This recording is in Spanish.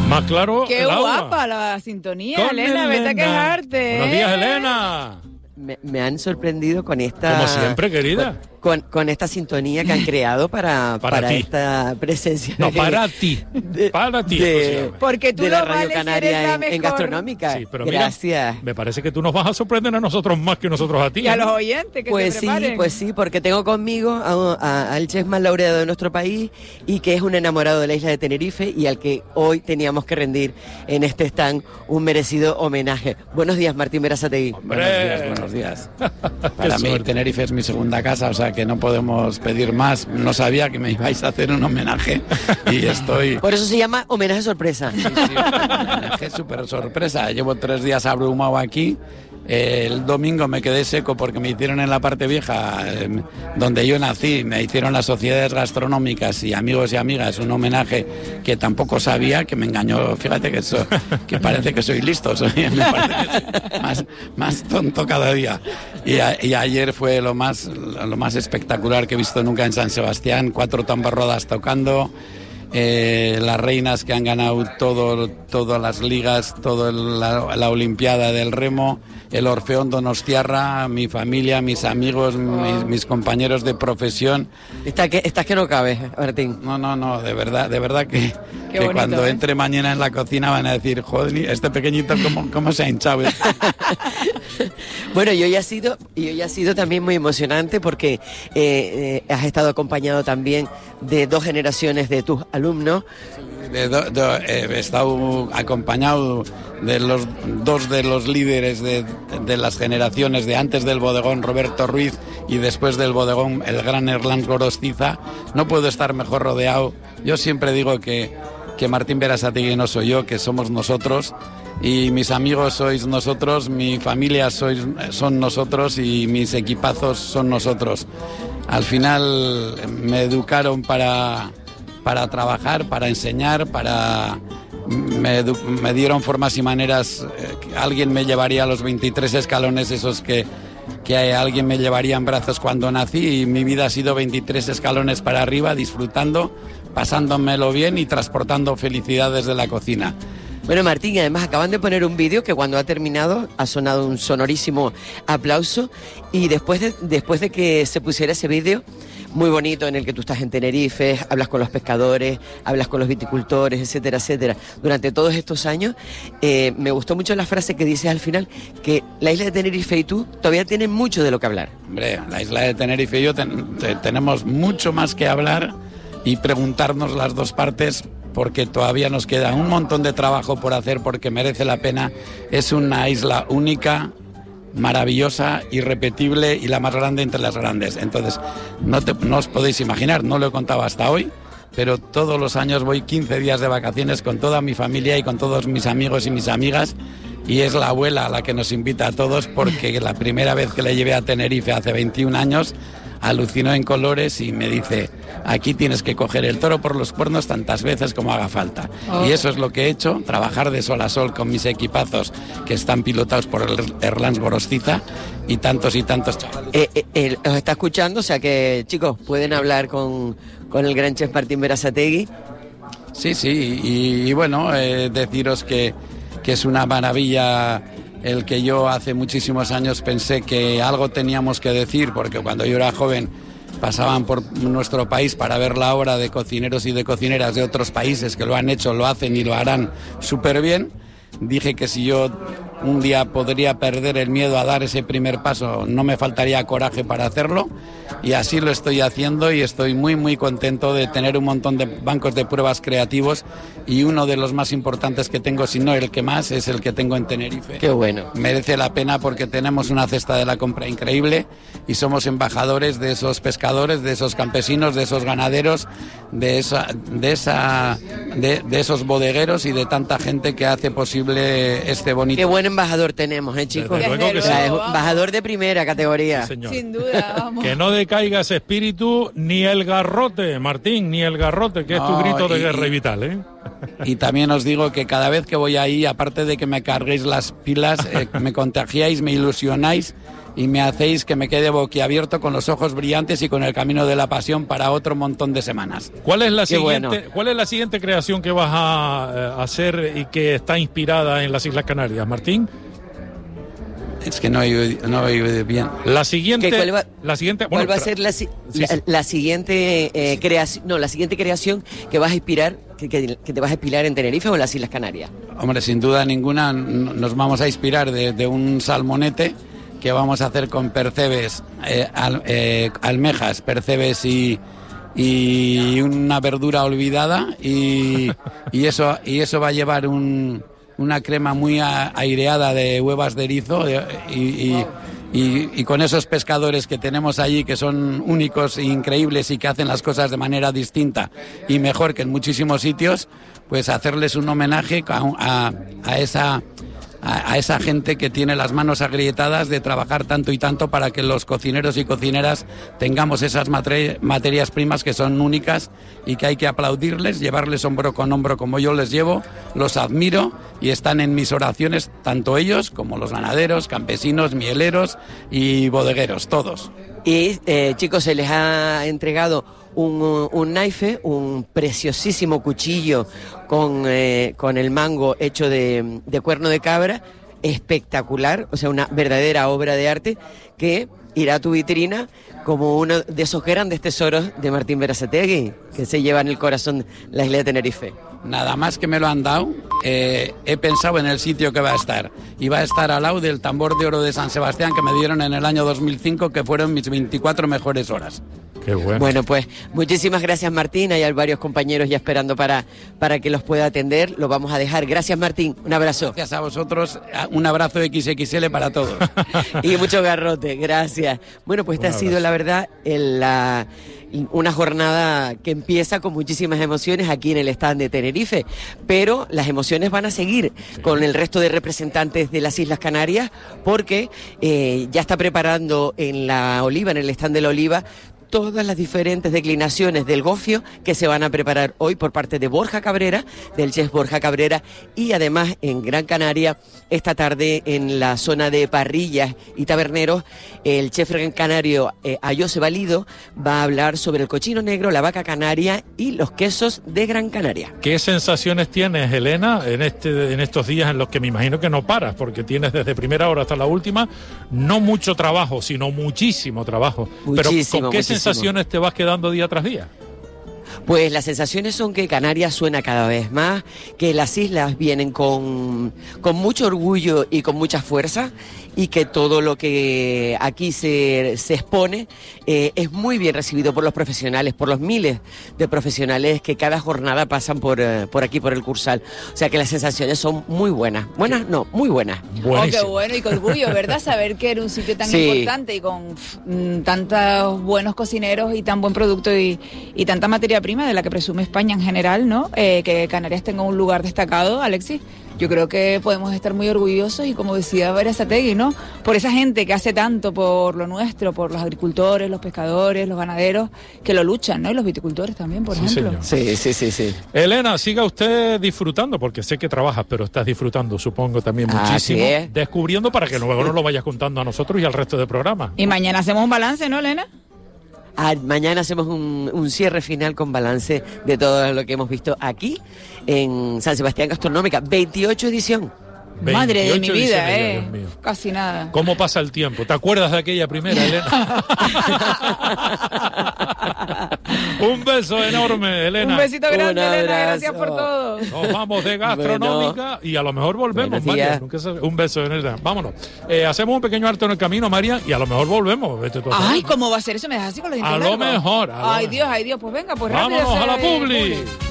Más claro. Qué guapa la sintonía, con Elena, vete a quejarte. Buenos días, Elena. Me han sorprendido con esta... Como siempre, querida. Con esta sintonía que han creado para esta presencia. No, para ti. Para ti. Porque tú de la lo Radio vales, Canaria eres la mejor. en Gastronómica. Sí, pero gracias. Mira, me parece que tú nos vas a sorprender a nosotros más que nosotros a ti. Y a los oyentes que se preparen. Pues sí, porque tengo conmigo al chef más laureado de nuestro país y que es un enamorado de la isla de Tenerife y al que hoy teníamos que rendir en este stand un merecido homenaje. Buenos días, Martín Berasategui. Buenos días. Para mí Tenerife es mi segunda casa, o sea que no podemos pedir más. No sabía que me ibais a hacer un homenaje y estoy... Por eso se llama homenaje sorpresa. Sí, homenaje súper sorpresa. Llevo 3 días abrumado aquí. El domingo me quedé seco porque me hicieron en la parte vieja, donde yo nací, me hicieron las sociedades gastronómicas y amigos y amigas un homenaje que tampoco sabía, que me engañó. Fíjate que parece que soy listo, me parece que soy más tonto cada día. Y ayer fue lo más espectacular que he visto nunca en San Sebastián, 4 tamborrodas tocando. Las reinas que han ganado todas las ligas, toda la Olimpiada del Remo, el Orfeón Donostiarra, mi familia, mis amigos, mis compañeros de profesión. Estás que no cabes, Martín. No, de verdad que cuando entre mañana en la cocina van a decir, joder, este pequeñito cómo se ha hinchado. Bueno, y hoy ha sido también muy emocionante porque has estado acompañado también de 2 generaciones de tus alumnos. He estado acompañado de los 2 de los líderes de las generaciones de antes del bodegón, Roberto Ruiz, y después del bodegón, el gran Erlans Gorostiza. No puedo estar mejor rodeado. Yo siempre digo que Martín Berasategui no soy yo, que somos nosotros, y mis amigos sois nosotros, mi familia son nosotros y mis equipazos son nosotros. Al final me educaron para trabajar, para enseñar, me dieron formas y maneras. Alguien me llevaría a los 23 escalones esos que alguien me llevaría en brazos cuando nací, y mi vida ha sido 23 escalones para arriba, disfrutando, pasándomelo bien y transportando felicidad desde la cocina. Bueno, Martín, además acaban de poner un vídeo que cuando ha terminado ha sonado un sonorísimo aplauso, y después de que se pusiera ese vídeo muy bonito en el que tú estás en Tenerife, hablas con los pescadores, hablas con los viticultores, etcétera, etcétera, durante todos estos años, me gustó mucho la frase que dices al final, que la isla de Tenerife y tú todavía tienen mucho de lo que hablar. Hombre, la isla de Tenerife y yo tenemos mucho más que hablar y preguntarnos las dos partes, porque todavía nos queda un montón de trabajo por hacer, porque merece la pena. Es una isla única, maravillosa, irrepetible y la más grande entre las grandes. Entonces, no os podéis imaginar, no lo he contado hasta hoy, pero todos los años voy 15 días de vacaciones con toda mi familia y con todos mis amigos y mis amigas, y es la abuela la que nos invita a todos, porque la primera vez que le llevé a Tenerife hace 21 años, alucinó en colores y me dice, aquí tienes que coger el toro por los cuernos tantas veces como haga falta. Y eso es lo que he hecho, trabajar de sol a sol con mis equipazos que están pilotados por el Erlans Gorostiza y tantos chavales. Os está escuchando, o sea que, chicos, pueden hablar con el gran chef Martín Berasategui. Sí, y bueno, deciros que es una maravilla el que yo hace muchísimos años pensé que algo teníamos que decir, porque cuando yo era joven pasaban por nuestro país para ver la obra de cocineros y de cocineras de otros países que lo han hecho, lo hacen y lo harán súper bien. Dije que si yo un día podría perder el miedo a dar ese primer paso, no me faltaría coraje para hacerlo, y así lo estoy haciendo, y estoy muy muy contento de tener un montón de bancos de pruebas creativos, y uno de los más importantes que tengo, si no el que más, es el que tengo en Tenerife. Qué bueno. Merece la pena porque tenemos una cesta de la compra increíble y somos embajadores de esos pescadores, de esos campesinos, de esos ganaderos, de esos bodegueros y de tanta gente que hace posible este bonito. Qué buen embajador tenemos, chicos. Desde luego que sí. Embajador de primera categoría. Sí, señor. Sin duda, vamos. Que no decaiga ese espíritu, ni el garrote, Martín, ni el garrote, que es tu grito de guerra y vital, ¿eh? Y también os digo que cada vez que voy ahí, aparte de que me carguéis las pilas, me contagiáis, me ilusionáis y me hacéis que me quede boquiabierto con los ojos brillantes y con el camino de la pasión para otro montón de semanas. ¿Cuál es la Qué siguiente, bueno. ¿Cuál es la siguiente creación que vas a hacer y que está inspirada en las Islas Canarias, Martín? Es que no he oído bien. La siguiente, ¿Cuál va bueno, a ser la siguiente creación? No, la siguiente creación que vas a inspirar, que te vas a inspirar en Tenerife o en las Islas Canarias. Hombre, sin duda ninguna nos vamos a inspirar de un salmonete que vamos a hacer con percebes, almejas, percebes y una verdura olvidada y eso va a llevar una crema muy aireada de huevas de erizo y con esos pescadores que tenemos allí que son únicos e increíbles y que hacen las cosas de manera distinta y mejor que en muchísimos sitios, pues hacerles un homenaje a esa gente que tiene las manos agrietadas de trabajar tanto y tanto para que los cocineros y cocineras tengamos esas materias primas que son únicas y que hay que aplaudirles, llevarles hombro con hombro como yo les llevo, los admiro y están en mis oraciones tanto ellos como los ganaderos, campesinos, mieleros y bodegueros, todos. Y chicos, se les ha entregado un knife, un preciosísimo cuchillo con el mango hecho de cuerno de cabra, espectacular, o sea, una verdadera obra de arte que irá a tu vitrina como uno de esos grandes tesoros de Martín Berasategui, que se lleva en el corazón la isla de Tenerife. Nada más que me lo han dado, he pensado en el sitio que va a estar. Y va a estar al lado del tambor de oro de San Sebastián que me dieron en el año 2005, que fueron mis 24 mejores horas. Qué bueno. Bueno, pues muchísimas gracias, Martín. Hay varios compañeros ya esperando para que los pueda atender. Lo vamos a dejar. Gracias, Martín. Un abrazo. Gracias a vosotros. Un abrazo XXL para todos. Y mucho garrote. Gracias. Bueno, pues esta ha sido, la verdad, una jornada que empieza con muchísimas emociones aquí en el stand de Tenerife, pero las emociones van a seguir con el resto de representantes de las Islas Canarias, porque ya está preparando en la Oliva, en el stand de la Oliva, todas las diferentes declinaciones del gofio que se van a preparar hoy por parte de Borja Cabrera, del chef Borja Cabrera, y además en Gran Canaria, esta tarde en la zona de parrillas y taberneros, el chef gran canario Ayose Valido va a hablar sobre el cochino negro, la vaca canaria y los quesos de Gran Canaria. ¿Qué sensaciones tienes, Elena, en estos días en los que me imagino que no paras, porque tienes desde primera hora hasta la última no mucho trabajo, sino muchísimo trabajo? Muchísimo, pero ¿con qué muchísimo. sensaciones te vas quedando día tras día? Pues las sensaciones son que Canarias suena cada vez más, que las islas vienen con mucho orgullo y con mucha fuerza, y que todo lo que aquí se expone es muy bien recibido por los profesionales, por los miles de profesionales que cada jornada pasan por aquí, por el Cursal. O sea que las sensaciones son muy buenas. ¿Buenas? No, muy buenas. Oh, qué bueno, y qué orgullo, ¿verdad? Saber que era un sitio tan importante y con tantos buenos cocineros y tan buen producto y tanta materia prima de la que presume España en general, ¿no? Que Canarias tenga un lugar destacado, Alexis. Yo creo que podemos estar muy orgullosos y, como decía Berasategui, ¿no? Por esa gente que hace tanto por lo nuestro, por los agricultores, los pescadores, los ganaderos, que lo luchan, ¿no? Y los viticultores también, por ejemplo. Señor. Sí. Elena, siga usted disfrutando, porque sé que trabajas, pero estás disfrutando, supongo, también muchísimo. Descubriendo para que luego nos lo vayas contando a nosotros y al resto del programa. Y mañana hacemos un balance, ¿no, Elena? Mañana hacemos un cierre final con balance de todo lo que hemos visto aquí en San Sebastián Gastronómica, 28 edición. Madre de mi vida, Dios mío. Casi nada. ¿Cómo pasa el tiempo? ¿Te acuerdas de aquella primera, Elena? Un beso enorme, Elena. Un besito grande, Un Elena. abrazo. Gracias por todo. Nos vamos de gastronómica y a lo mejor volvemos, María. Nunca sabe. Un beso, Elena. Vámonos. Hacemos un pequeño harto en el camino, María, y a lo mejor volvemos. Vete tú Ay, ¿cómo va a ser eso? Me dejas así con los dientes A lo largos. mejor. Ay, Dios, pues venga, pues vámonos rápido. A la publi.